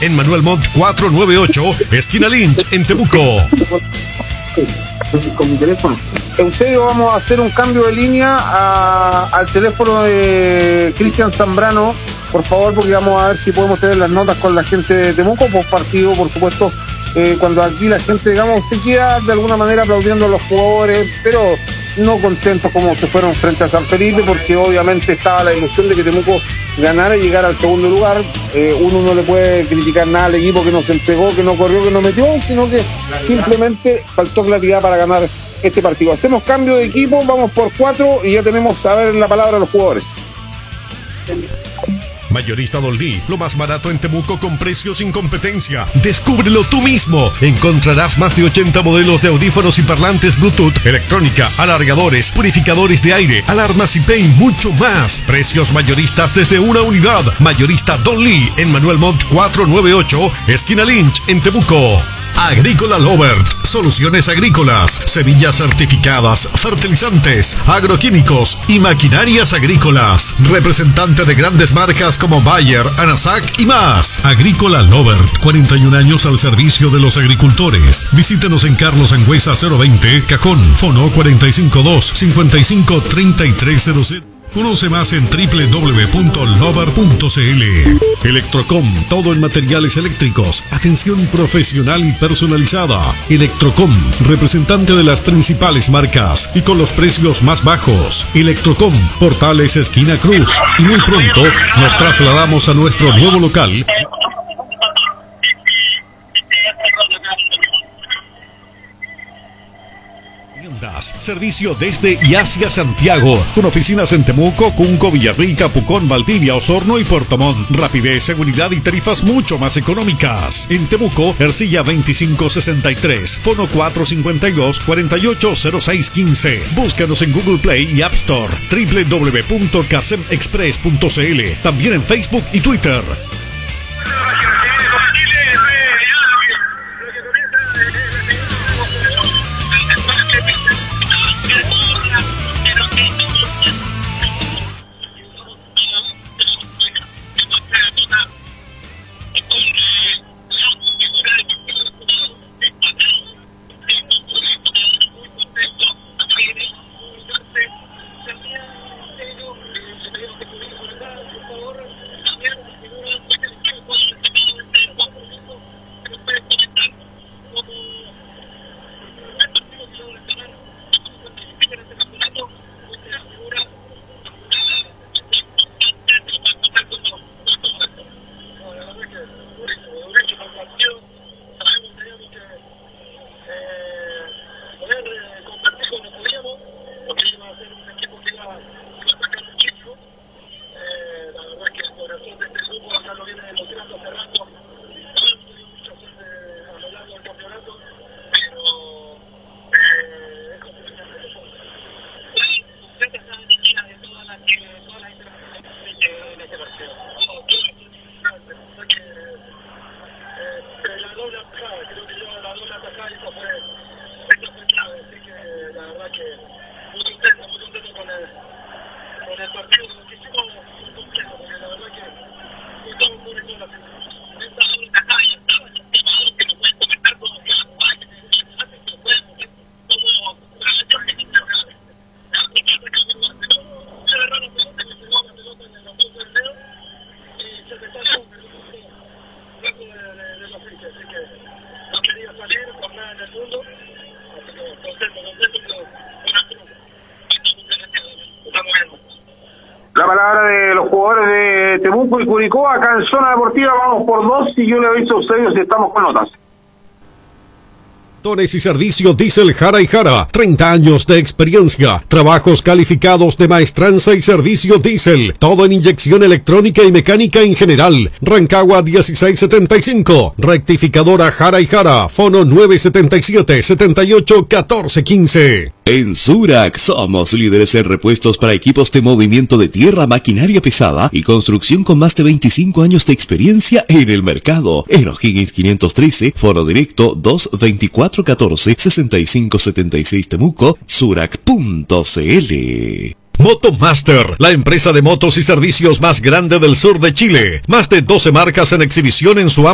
en Manuel Montt 498, esquina Lynch, en Temuco. Con mi teléfono. Eusebio, vamos a hacer un cambio de línea al teléfono de Cristian Zambrano, por favor, porque vamos a ver si podemos tener las notas con la gente de Temuco, por partido, por supuesto, cuando aquí la gente, digamos, se queda de alguna manera aplaudiendo a los jugadores, pero no contentos como se fueron frente a San Felipe, porque obviamente estaba la ilusión de que Temuco ganara y llegara al segundo lugar. Uno no le puede criticar nada al equipo que no se entregó, que no corrió, que no metió, sino que simplemente faltó claridad para ganar este partido. Hacemos cambio de equipo, vamos por 4 y ya tenemos a ver la palabra a los jugadores. Mayorista Don Lee, lo más barato en Temuco con precios sin competencia. Descúbrelo tú mismo. Encontrarás más de 80 modelos de audífonos y parlantes Bluetooth, electrónica, alargadores, purificadores de aire, alarmas y mucho más. Precios mayoristas desde una unidad. Mayorista Don Lee en Manuel Montt 498, esquina Lynch, en Temuco. Agrícola Lovert, soluciones agrícolas, semillas certificadas, fertilizantes, agroquímicos y maquinarias agrícolas. Representante de grandes marcas como Bayer, Anasac y más. Agrícola Lovert, 41 años al servicio de los agricultores. Visítenos en Carlos Angüesa 020, Cajón, Fono 452-553300. Conoce más en www.lover.cl. Electrocom, todo en materiales eléctricos, atención profesional y personalizada. Electrocom, representante de las principales marcas y con los precios más bajos. Electrocom, Portales esquina Cruz. Y muy pronto nos trasladamos a nuestro nuevo local. Servicio desde y hacia Santiago, con oficinas en Temuco, Cunco, Villarrica, Pucón, Valdivia, Osorno y Puerto Montt. Rapidez, seguridad y tarifas mucho más económicas. En Temuco, Ercilla 2563, Fono 452-480615. Búscanos en Google Play y App Store. www.casemexpress.cl. También en Facebook y Twitter. La palabra de los jugadores de Temuco y Curicó. Acá en Zona Deportiva vamos por 2 y yo le aviso a ustedes si estamos con notas. Dones y servicio Diesel Jara y Jara, 30 años de experiencia, trabajos calificados de maestranza y servicio Diesel, todo en inyección electrónica y mecánica en general. Rancagua 1675, rectificadora Jara y Jara, Fono 977-78-1415. En Surac somos líderes en repuestos para equipos de movimiento de tierra, maquinaria pesada y construcción con más de 25 años de experiencia en el mercado. En O'Higgins 513, Foro Directo 22414-6576 Temuco, Surac.cl. Motomaster, la empresa de motos y servicios más grande del sur de Chile. Más de 12 marcas en exhibición en su